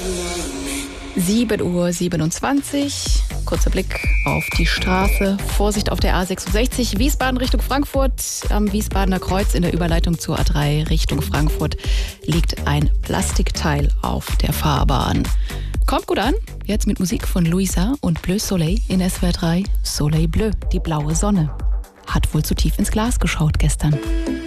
7:27 Uhr. Kurzer Blick auf die Straße. Vorsicht auf der A66 Wiesbaden Richtung Frankfurt. Am Wiesbadener Kreuz in der Überleitung zur A3 Richtung Frankfurt liegt ein Plastikteil auf der Fahrbahn. Kommt gut an. Jetzt mit Musik von Luisa und Bleu Soleil in SWR 3. Soleil Bleu, die blaue Sonne. Hat wohl zu tief ins Glas geschaut gestern.